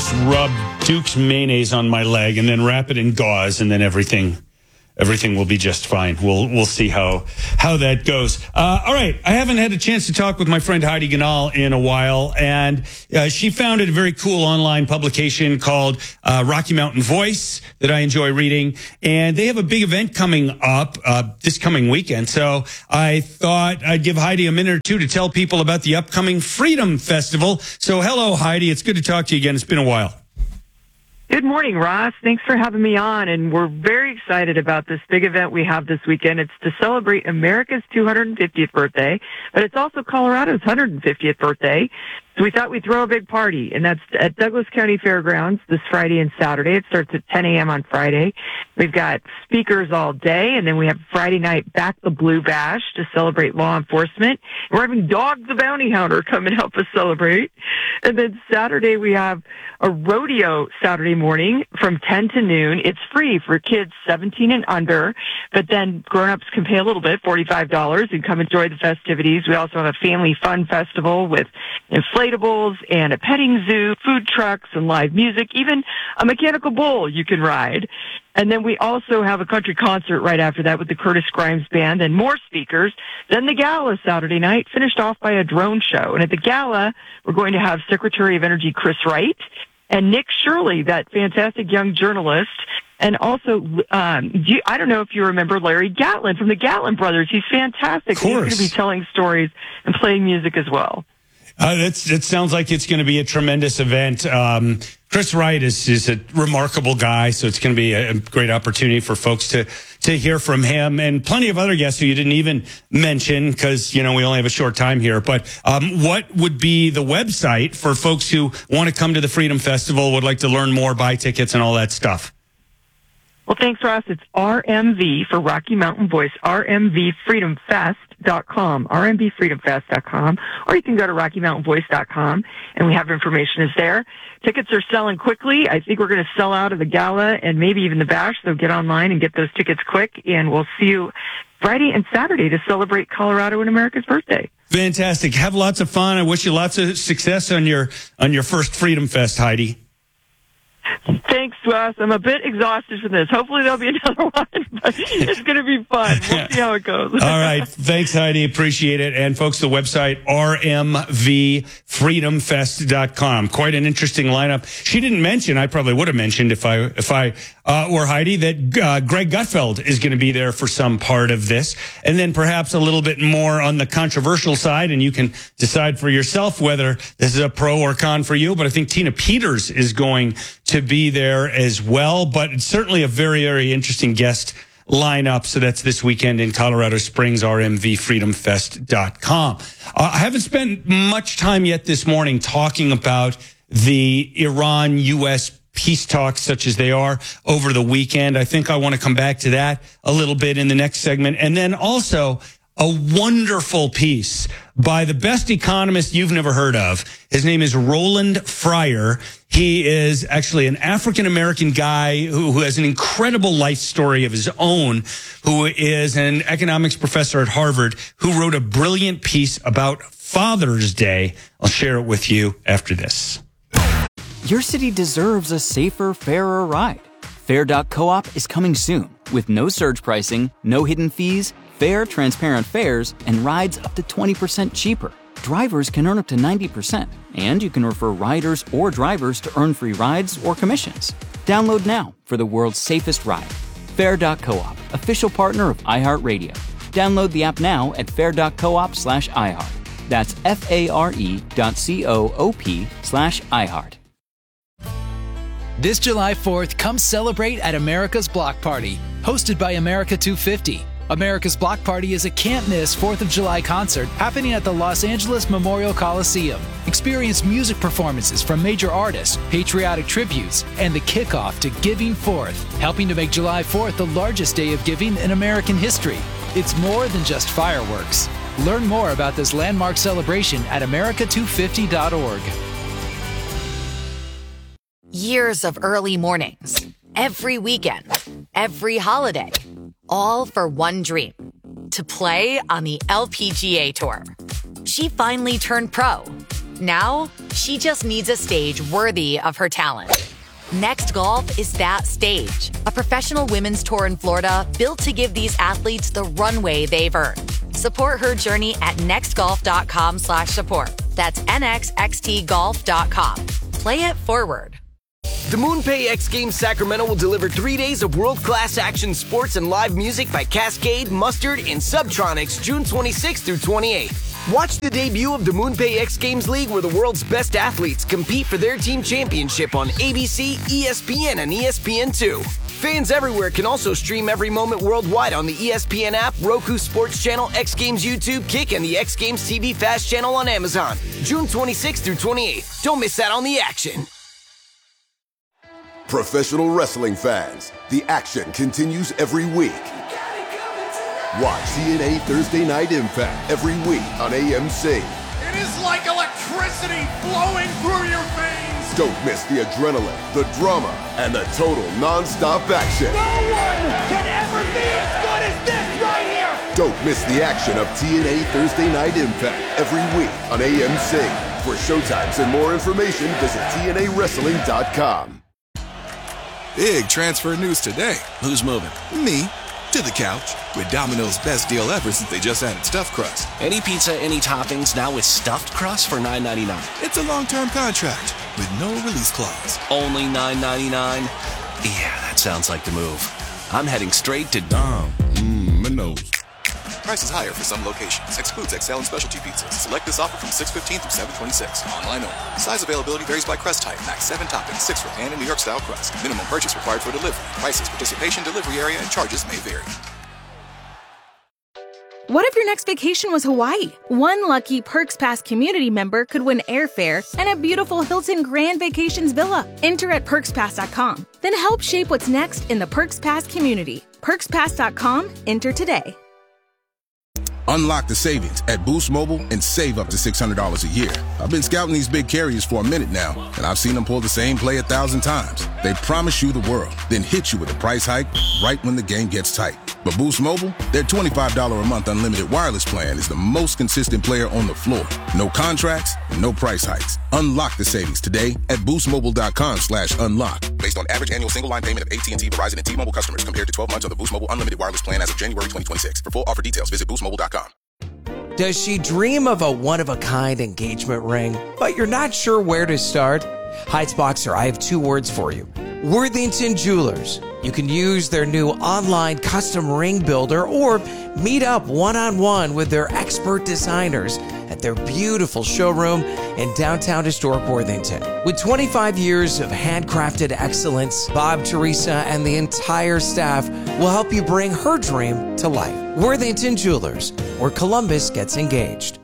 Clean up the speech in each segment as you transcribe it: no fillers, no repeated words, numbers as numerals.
just rub Duke's mayonnaise on my leg and then wrap it in gauze, and then everything will be just fine. We'll see how that goes. All right. I haven't had a chance to talk with my friend Heidi Ganahl in a while, and she founded a very cool online publication called Rocky Mountain Voice that I enjoy reading, and they have a big event coming up this coming weekend. So I thought I'd give Heidi a minute or two to tell people about the upcoming Freedom Festival. So hello, Heidi. It's good to talk to you again. It's been a while. Good morning, Ross. Thanks for having me on. And we're very excited about this big event we have this weekend. It's to celebrate America's 250th birthday, but it's also Colorado's 150th birthday. So we thought we'd throw a big party, and that's at Douglas County Fairgrounds this Friday and Saturday. It starts at 10 a.m. on Friday. We've got speakers all day, and then we have Friday night Back the Blue Bash to celebrate law enforcement. We're having Dog the Bounty Hunter come and help us celebrate. And then Saturday we have a rodeo Saturday morning from 10 to noon. It's free for kids 17 and under, but then grown-ups can pay a little bit, $45, and come enjoy the festivities. We also have a family fun festival with inflatables and a petting zoo, food trucks and live music, even a mechanical bull you can ride. And then we also have a country concert right after that with the Curtis Grimes Band and more speakers. Then the gala Saturday night, finished off by a drone show. And at the gala, we're going to have Secretary of Energy Chris Wright and Nick Shirley, that fantastic young journalist. And also, I don't know if you remember Larry Gatlin from the Gatlin Brothers. He's fantastic. He's going to be telling stories and playing music as well. It sounds like it's going to be a tremendous event. Chris Wright is a remarkable guy, so it's going to be a great opportunity for folks to hear from him, and plenty of other guests who you didn't even mention because, we only have a short time here. But what would be the website for folks who want to come to the Freedom Festival, would like to learn more, buy tickets, and all that stuff? Well, thanks, Ross. It's RMV for Rocky Mountain Voice, rmvfreedomfest.com, rmvfreedomfest.com, or you can go to rockymountainvoice.com, and we have information is there. Tickets are selling quickly. I think we're going to sell out of the gala and maybe even the bash, so get online and get those tickets quick, and we'll see you Friday and Saturday to celebrate Colorado and America's birthday. Fantastic. Have lots of fun. I wish you lots of success on your first Freedom Fest, Heidi. Thanks, Wes. I'm a bit exhausted from this. Hopefully there'll be another one, but it's going to be fun. We'll see how it goes. All right. Thanks, Heidi. Appreciate it. And folks, the website, rmvfreedomfest.com. Quite an interesting lineup. She didn't mention, I probably would have mentioned if I were Heidi, that Greg Gutfeld is going to be there for some part of this. And then perhaps a little bit more on the controversial side, and you can decide for yourself whether this is a pro or con for you. But I think Tina Peters is going to be there as well. But it's certainly a very, very interesting guest lineup. So that's this weekend in Colorado Springs, rmvfreedomfest.com. I haven't spent much time yet this morning talking about the Iran-U.S. peace talks such as they are over the weekend. I think I want to come back to that a little bit in the next segment. And then also a wonderful piece by the best economist you've never heard of. His name is Roland Fryer. He is actually an African-American guy who has an incredible life story of his own, who is an economics professor at Harvard, who wrote a brilliant piece about Father's Day. I'll share it with you after this. Your city deserves a safer, fairer ride. Fair.coop is coming soon with no surge pricing, no hidden fees, fair, transparent fares, and rides up to 20% cheaper. Drivers can earn up to 90%, and you can refer riders or drivers to earn free rides or commissions. Download now for the world's safest ride. Fair.coop, official partner of iHeartRadio. Download the app now at fair.coop/iHeart. That's FARE.coop/iHeart. This July 4th, come celebrate at America's Block Party, hosted by America 250. America's Block Party is a can't-miss 4th of July concert happening at the Los Angeles Memorial Coliseum. Experience music performances from major artists, patriotic tributes, and the kickoff to Giving Forth, helping to make July 4th the largest day of giving in American history. It's more than just fireworks. Learn more about this landmark celebration at america250.org. Years of early mornings, every weekend, every holiday, all for one dream, to play on the LPGA Tour. She finally turned pro. Now, she just needs a stage worthy of her talent. Next Golf is that stage. A professional women's tour in Florida built to give these athletes the runway they've earned. Support her journey at nextgolf.com/support. That's nxxtgolf.com. Play it forward. The MoonPay X Games Sacramento will deliver 3 days of world-class action sports and live music by Cascade, Mustard, and Subtronics June 26th through 28th. Watch the debut of the MoonPay X Games League where the world's best athletes compete for their team championship on ABC, ESPN, and ESPN2. Fans everywhere can also stream every moment worldwide on the ESPN app, Roku Sports Channel, X Games YouTube, Kick, and the X Games TV Fast Channel on Amazon. June 26th through 28th. Don't miss out on the action. Professional wrestling fans, the action continues every week. Watch TNA Thursday Night Impact every week on AMC. It is like electricity flowing through your veins. Don't miss the adrenaline, the drama, and the total non-stop action. No one can ever be as good as this right here. Don't miss the action of TNA Thursday Night Impact every week on AMC. For showtimes and more information, visit TNAWrestling.com. Big transfer news today. Who's moving? Me. To the couch. With Domino's best deal ever since they just added stuffed crust. Any pizza, any toppings, now with stuffed crust for $9.99. It's a long-term contract with no release clause. Only $9.99? Yeah, that sounds like the move. I'm heading straight to Domino's. Prices higher for some locations. Excludes XL and specialty pizzas. Select this offer from 6/15 through 7/26. Online only. Size availability varies by crust type. Max 7 toppings, 6 for pan and New York style crust. Minimum purchase required for delivery. Prices, participation, delivery area, and charges may vary. What if your next vacation was Hawaii? One lucky Perks Pass community member could win airfare and a beautiful Hilton Grand Vacations villa. Enter at PerksPass.com. Then help shape what's next in the Perks Pass community. PerksPass.com. Enter today. Unlock the savings at Boost Mobile and save up to $600 a year. I've been scouting these big carriers for a minute now, and I've seen them pull the same play 1,000 times. They promise you the world, then hit you with a price hike right when the game gets tight. But Boost Mobile, their $25 a month unlimited wireless plan is the most consistent player on the floor. No contracts, no price hikes. Unlock the savings today at boostmobile.com/unlock. Based on average annual single line payment of AT&T, Verizon, and T-Mobile customers compared to 12 months of the Boost Mobile unlimited wireless plan as of January 2026. For full offer details, visit boostmobile.com. Does she dream of a one-of-a-kind engagement ring, but you're not sure where to start? Heights Boxer, I have 2 words for you. Worthington Jewelers. You can use their new online custom ring builder or meet up one-on-one with their expert designers at their beautiful showroom in downtown historic Worthington. With 25 years of handcrafted excellence, Bob, Teresa, and the entire staff will help you bring her dream to life. Worthington Jewelers, where Columbus gets engaged.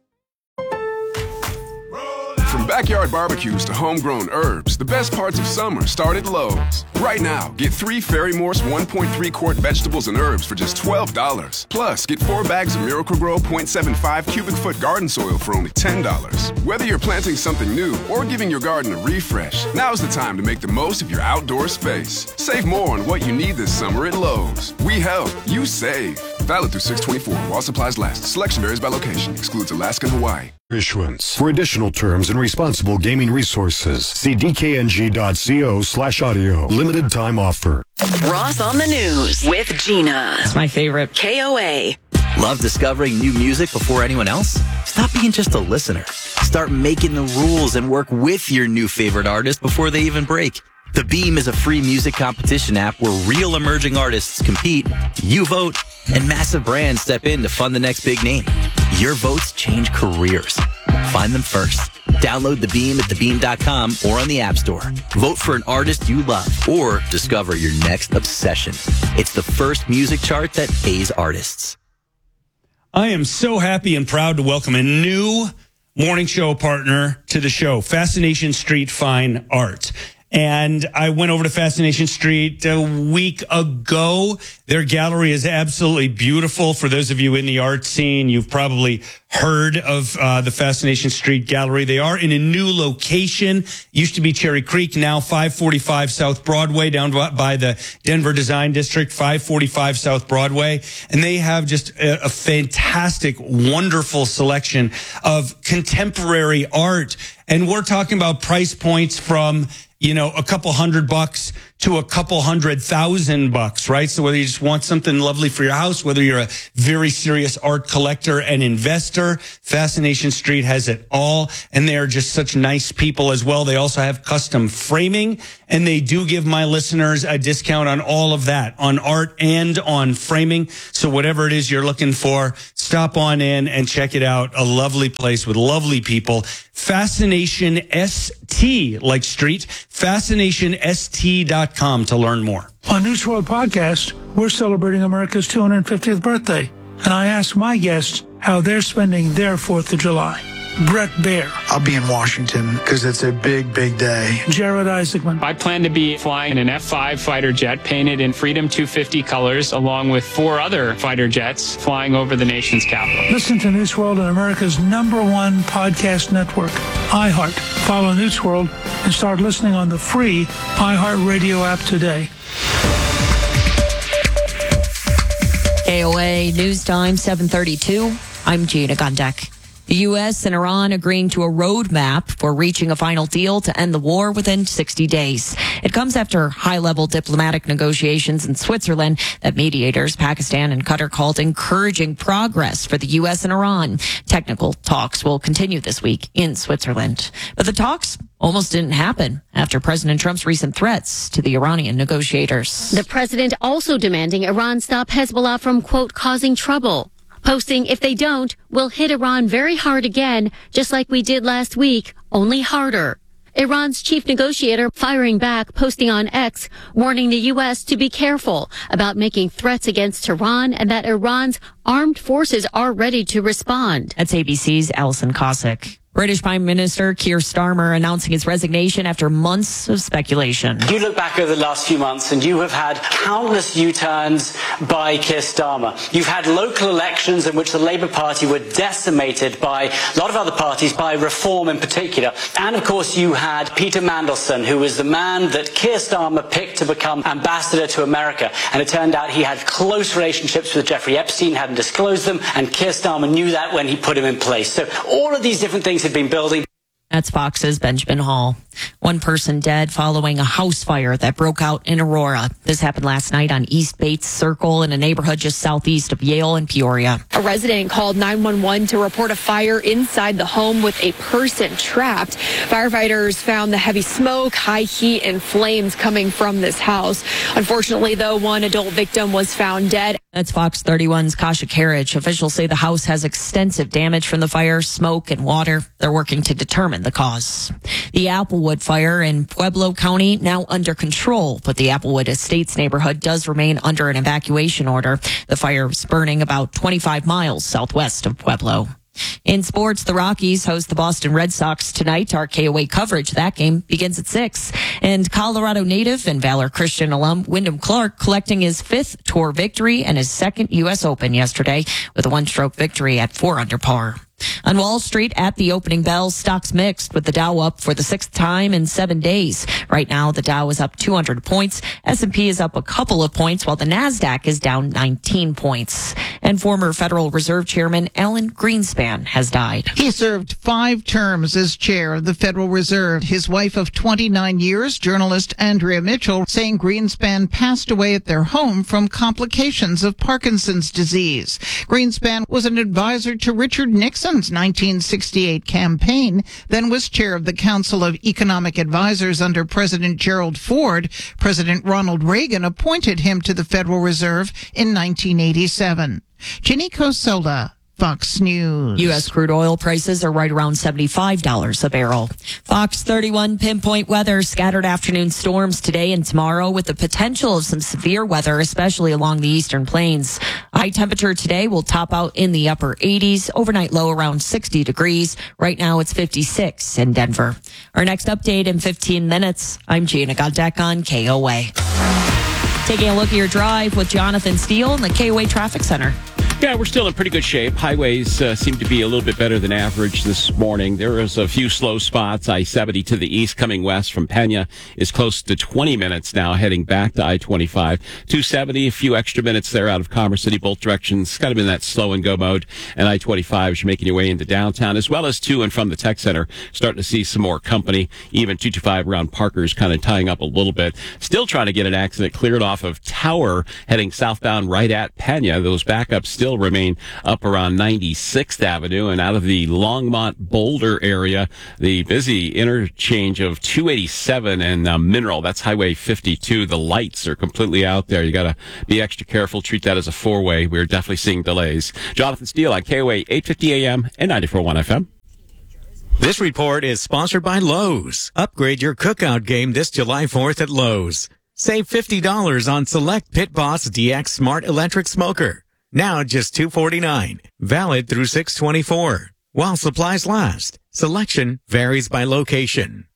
From backyard barbecues to homegrown herbs, the best parts of summer start at Lowe's. Right now, get 3 Ferry Morse 1.3-quart vegetables and herbs for just $12. Plus, get 4 bags of Miracle-Gro 0.75 cubic foot garden soil for only $10. Whether you're planting something new or giving your garden a refresh, now's the time to make the most of your outdoor space. Save more on what you need this summer at Lowe's. We help, you save. Valid through 6/24 while supplies last. Selection varies by location. Excludes Alaska and Hawaii. Issuance. For additional terms and responsible gaming resources, see dkng.co/audio. Limited time offer. Ross on the News with Gina. It's my favorite. KOA. Love discovering new music before anyone else? Stop being just a listener. Start making the rules and work with your new favorite artist before they even break. The Beam is a free music competition app where real emerging artists compete, you vote, and massive brands step in to fund the next big name. Your votes change careers. Find them first. Download The Beam at thebeam.com or on the App Store. Vote for an artist you love or discover your next obsession. It's the first music chart that pays artists. I am so happy and proud to welcome a new morning show partner to the show, Fascination Street Fine Art. And I went over to Fascination Street a week ago. Their gallery is absolutely beautiful. For those of you in the art scene, you've probably heard of the Fascination Street Gallery. They are in a new location. Used to be Cherry Creek, now 545 South Broadway, down by the Denver Design District, 545 South Broadway. And they have just a fantastic, wonderful selection of contemporary art. And we're talking about price points from, you know, a couple $100 to a couple $100,000, right? So whether you just want something lovely for your house, whether you're a very serious art collector and investor, Fascination Street has it all. And they are just such nice people as well. They also have custom framing, and they do give my listeners a discount on all of that, on art and on framing. So whatever it is you're looking for, stop on in and check it out. A lovely place with lovely people. Fascination ST, like street, fascinationst.com to learn more. On News World Podcast, we're celebrating America's 250th birthday, and I asked my guests how they're spending their 4th of July. Brett Baer. I'll be in Washington because it's a big, big day. Jared Isaacman. I plan to be flying an F-5 fighter jet painted in Freedom 250 colors, along with 4 other fighter jets flying over the nation's capital. Listen to News World on America's #1 podcast network, iHeart. Follow News World and start listening on the free iHeart Radio app today. KOA News Time 7:32. I'm Gina Gondek. The U.S. and Iran agreeing to a roadmap for reaching a final deal to end the war within 60 days. It comes after high-level diplomatic negotiations in Switzerland that mediators Pakistan and Qatar called encouraging progress for the U.S. and Iran. Technical talks will continue this week in Switzerland. But the talks almost didn't happen after President Trump's recent threats to the Iranian negotiators. The president also demanding Iran stop Hezbollah from, quote, causing trouble. Posting, if they don't, we'll hit Iran very hard again, just like we did last week, only harder. Iran's chief negotiator firing back, posting on X, warning the U.S. to be careful about making threats against Tehran and that Iran's armed forces are ready to respond. That's ABC's Alison Cossack. British Prime Minister Keir Starmer announcing his resignation after months of speculation. You look back over the last few months and you have had countless U-turns by Keir Starmer. You've had local elections in which the Labour Party were decimated by a lot of other parties, by Reform in particular. And of course you had Peter Mandelson, who was the man that Keir Starmer picked to become ambassador to America. And it turned out he had close relationships with Jeffrey Epstein, hadn't disclosed them, and Keir Starmer knew that when he put him in place. So all of these different things had been building. That's Fox's Benjamin Hall. One person dead following a house fire that broke out in Aurora. This happened last night on East Bates Circle in a neighborhood just southeast of Yale and Peoria. A resident called 911 to report a fire inside the home with a person trapped. Firefighters found the heavy smoke, high heat, and flames coming from this house. Unfortunately, though, one adult victim was found dead. That's Fox 31's Kasha Karich. Officials say the house has extensive damage from the fire, smoke, and water. They're working to determine the cause. The Applewood fire in Pueblo County now under control, but the Applewood Estates neighborhood does remain under an evacuation order. The fire is burning about 25 miles southwest of Pueblo. In sports, the Rockies host the Boston Red Sox tonight. Our KOA coverage of that game begins at 6. And Colorado native and Valor Christian alum Wyndham Clark collecting his 5th tour victory and his 2nd U.S. Open yesterday with a one-stroke victory at 4 under par. On Wall Street at the opening bell, stocks mixed with the Dow up for the 6th time in 7 days. Right now, the Dow is up 200 points. S&P is up a couple of points while the NASDAQ is down 19 points. And former Federal Reserve Chairman Alan Greenspan has died. He served 5 terms as chair of the Federal Reserve. His wife of 29 years, journalist Andrea Mitchell, saying Greenspan passed away at their home from complications of Parkinson's disease. Greenspan was an advisor to Richard Nixon's 1968 campaign, then was chair of the Council of Economic Advisors under President Gerald Ford. President Ronald Reagan appointed him to the Federal Reserve in 1987. Ginny Cosola, Fox News. U.S. crude oil prices are right around $75 a barrel. Fox 31 pinpoint weather, scattered afternoon storms today and tomorrow with the potential of some severe weather, especially along the eastern plains. High temperature today will top out in the upper 80s. Overnight low around 60 degrees. Right now it's 56 in Denver. Our next update in 15 minutes. I'm Gina Godek on KOA. Taking a look at your drive with Jonathan Steele in the KOA Traffic Center. Yeah, we're still in pretty good shape. Highways seem to be a little bit better than average this morning. There is a few slow spots. I-70 to the east coming west from Pena is close to 20 minutes now heading back to I-25. 270, a few extra minutes there out of Commerce City, both directions. Kind of in that slow and go mode. And I-25 as you're making your way into downtown, as well as to and from the Tech Center. Starting to see some more company. Even 225 around Parker's kind of tying up a little bit. Still trying to get an accident cleared off of Tower heading southbound right at Pena. Those backups still remain up around 96th Avenue and out of the Longmont Boulder area. The busy interchange of 287 and Mineral, that's Highway 52. The lights are completely out there. You got to be extra careful. Treat that as a four-way. We're definitely seeing delays. Jonathan Steele on KOA 850 AM and 94.1 FM. This report is sponsored by Lowe's. Upgrade your cookout game this July 4th at Lowe's. Save $50 on select Pit Boss DX Smart Electric Smoker. Now just $249. Valid through 6/24. While supplies last. Selection varies by location.